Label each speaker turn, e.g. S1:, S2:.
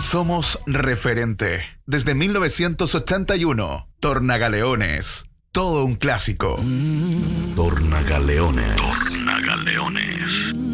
S1: Somos referente. Desde 1981, Tornagaleones. Todo un clásico.
S2: Tornagaleones.
S3: Tornagaleones.